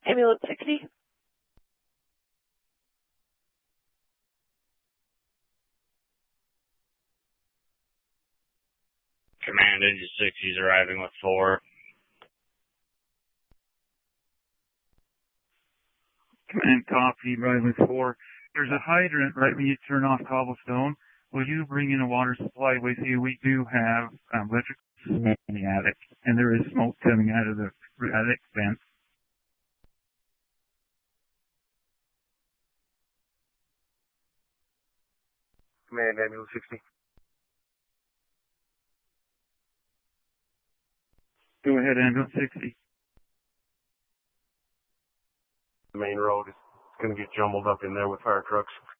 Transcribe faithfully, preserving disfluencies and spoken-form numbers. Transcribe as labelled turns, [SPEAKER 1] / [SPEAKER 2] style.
[SPEAKER 1] Ambulance sixty.
[SPEAKER 2] Command, engine sixty is arriving with four.
[SPEAKER 3] Command, copy, arriving with four. There's a hydrant right when you turn off Cobblestone. Will you bring in a water supply with you? We do have um, electric in the attic, and there is smoke coming out of the attic vent.
[SPEAKER 4] Command, ambulance sixty.
[SPEAKER 3] Go ahead, ambulance sixty.
[SPEAKER 4] The main road is going to get jumbled up in there with fire trucks.